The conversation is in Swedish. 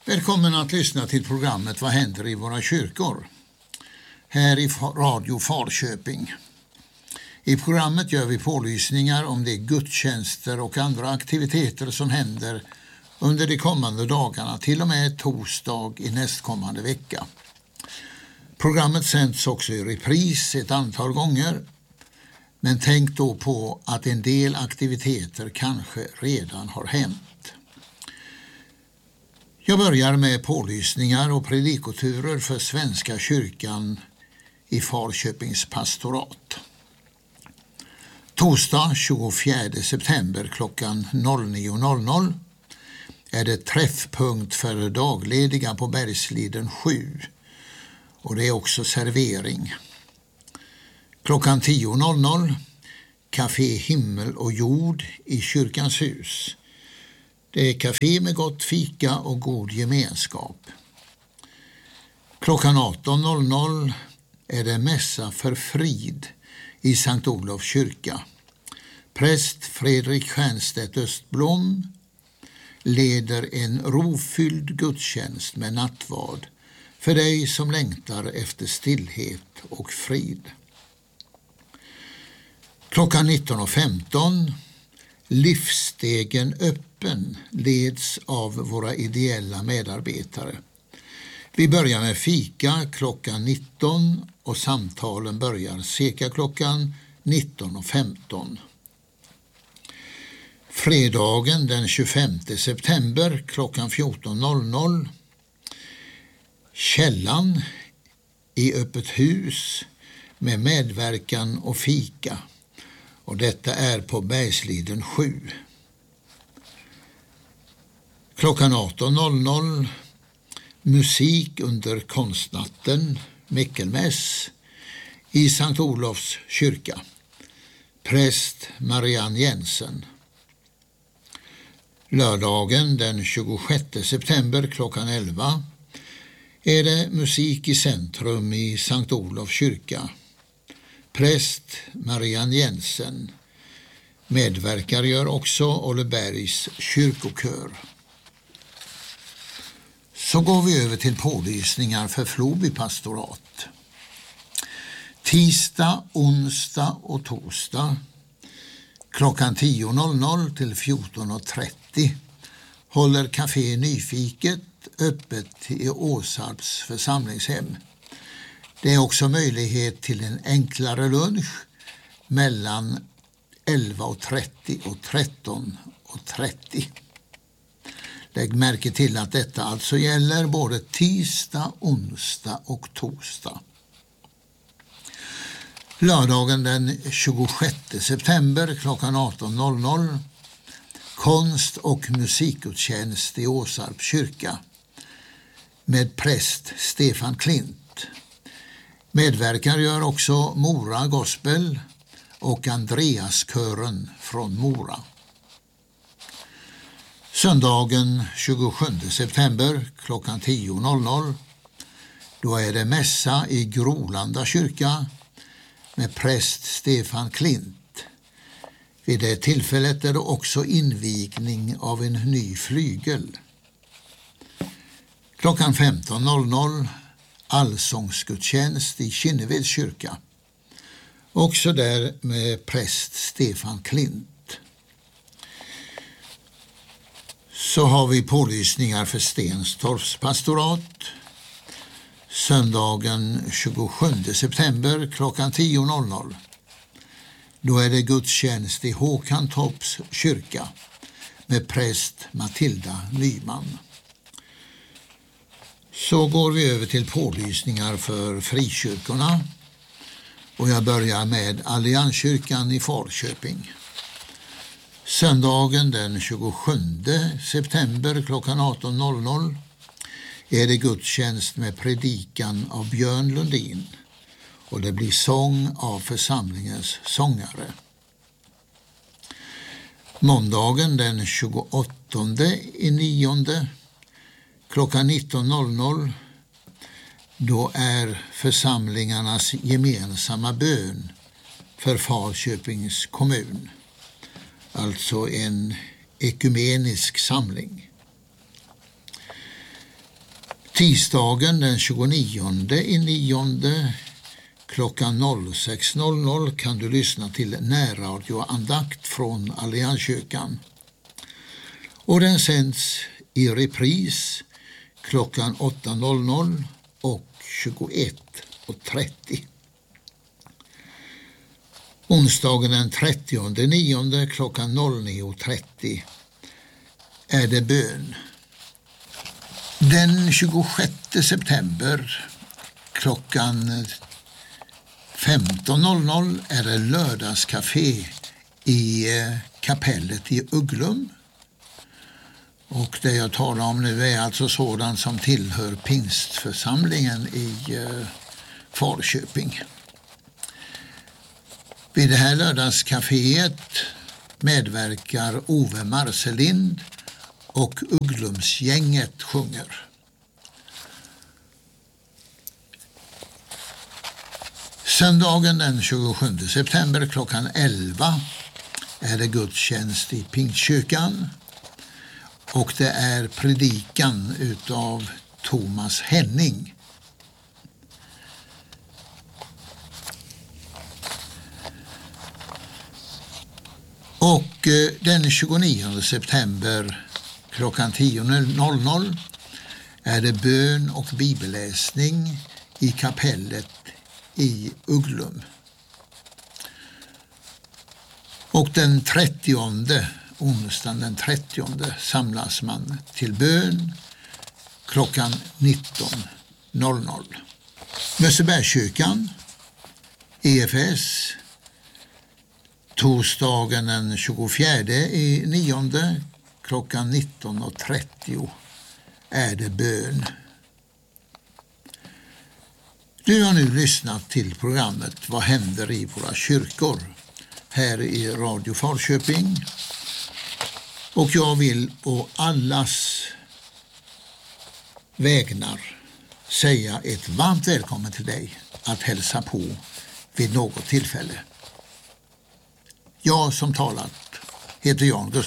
Välkommen att lyssna till programmet Vad händer i våra kyrkor? Här i Radio Falköping. I programmet gör vi pålysningar om de gudstjänster och andra aktiviteter som händer under de kommande dagarna till och med torsdag i nästkommande vecka. Programmet sänds också i repris ett antal gånger, men tänk då på att en del aktiviteter kanske redan har hänt. Jag börjar med pålysningar och predikoturer för Svenska kyrkan i Falköpings pastorat. Torsdag 24 september klockan 09.00 är det träffpunkt för daglediga på Bergsliden 7 och det är också servering. Klockan 10.00 Café Himmel och jord i Kyrkans hus. Det är kafé med gott fika och god gemenskap. Klockan 18.00 är det mässa för frid i Sankt Olofs kyrka. Präst Fredrik Stjernstedt Östblom leder en rofylld gudstjänst med nattvard för dig som längtar efter stillhet och frid. Klockan 19.15 Livsstegen öppen leds av våra ideella medarbetare. Vi börjar med fika klockan 19 och samtalen börjar cirka klockan 19.15. Fredagen den 25 september klockan 14.00 Källan i öppet hus med medverkan och fika. Och detta är på Bergsliden 7. Klockan 18.00 musik under konstnatten, Mickelmäss, i Sankt Olofs kyrka. Präst Marianne Jensen. Lördagen den 26 september klockan 11 är det musik i centrum i Sankt Olofs kyrka. Präst Marianne Jensen. Medverkar gör också Ollebergs kyrkokör. Så går vi över till pålysningar för Floby pastorat. Tisdag, onsdag och torsdag klockan 10.00 till 14.30 håller Café Nyfiket öppet i Åsarps församlingshem. Det är också möjlighet till en enklare lunch mellan 11.30 och 13.30. Lägg märke till att detta alltså gäller både tisdag, onsdag och torsdag. Lördagen den 26 september klockan 18.00 konst- och musikgudstjänst i Åsarps kyrka med präst Stefan Klint. Medverkar gör också Mora Gospel och Andreaskören från Mora. Söndagen 27 september klockan 10.00 då är det mässa i Grolanda kyrka med präst Stefan Klint. Vid det tillfället är det också invigning av en ny flygel. Klockan 15.00 allsångsgudstjänst i Kinneveds kyrka. Också där med präst Stefan Klint. Så har vi pålysningar för Stenstorps pastorat. Söndagen 27 september klockan 10.00. Då är det gudstjänst i Håkantorps kyrka med präst Matilda Nyman. Så går vi över till pålysningar för frikyrkorna. Och jag börjar med Allianskyrkan i Falköping. Söndagen den 27 september klockan 18.00 är det gudstjänst med predikan av Björn Lundin. Och det blir sång av församlingens sångare. Måndagen den 28/9 klockan 19.00 då är församlingarnas gemensamma bön för Falköpings kommun. Alltså en ekumenisk samling. Tisdagen den 29/9 klockan 06:00 kan du lyssna till närradioandakt från Allianskyrkan. Och den sänds i repris klockan 8:00 och 21:30. Onsdagen den 30/9 klockan 09:30 är det bön. Den 26 september klockan 15:00 är det lördagscafé i kapellet i Uglum. Och det jag talar om nu är alltså sådant som tillhör pingstförsamlingen i Falköping. Vid det här lördagscaféet medverkar Ove Marcelind och Uglumsgänget sjunger. Söndagen den 27 september klockan 11 är det gudstjänst i Pingstkyrkan. Och det är predikan utav Thomas Henning. Och den 29 september klockan 10:00 är det bön och bibelläsning i kapellet i Uglum. Och den 30:e, onsdagen den 30:e, samlas man till bön klockan 19:00. Mössebergskyrkan, EFS, torsdagen den 24/9 klockan 19:30 är det bön. Du har nu lyssnat till programmet Vad händer i våra kyrkor här i Radio Falköping. Och jag vill på allas vägnar säga ett varmt välkommen till dig att hälsa på vid något tillfälle. Jag som talat heter Jan Gustafsson.